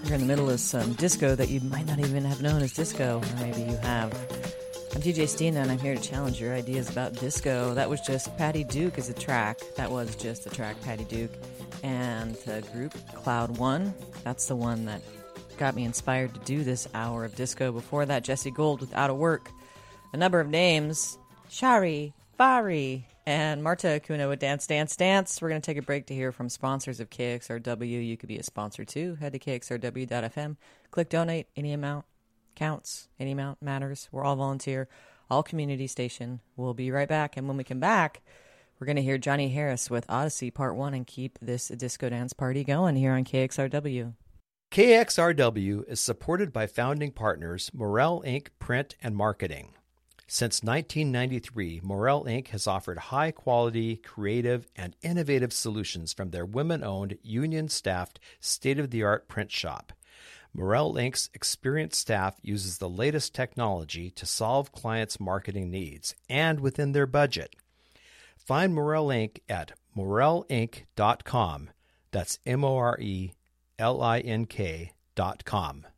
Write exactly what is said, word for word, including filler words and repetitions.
You're in the middle of some disco that you might not even have known as disco, or maybe you have. I'm D J Stina, and I'm here to challenge your ideas about disco. That was just Patty Duke as a track. That was just the track, Patty Duke. And the group Cloud One. That's the one that got me inspired to do this hour of disco. Before that, Jesse Gold with Out of Work. A number of names. Shari, Fari, and Marta Acuna with Dance, Dance, Dance. We're going to take a break to hear from sponsors of K X R W. You could be a sponsor too. Head to K X R W dot F M. Click donate. Any amount counts. Any amount matters. We're all volunteer. All community station. We'll be right back. And when we come back, we're going to hear Johnny Harris with Odyssey Part one and keep this disco dance party going here on K X R W. K X R W is supported by founding partners Morel Incorporated. Print and Marketing. Since nineteen ninety-three, Morel Incorporated has offered high-quality, creative, and innovative solutions from their women-owned, union-staffed, state-of-the-art print shop. Morel Incorporated's experienced staff uses the latest technology to solve clients' marketing needs, and within their budget. Find Morel Incorporated at morel inc dot com. That's M O R E L I N K dot com.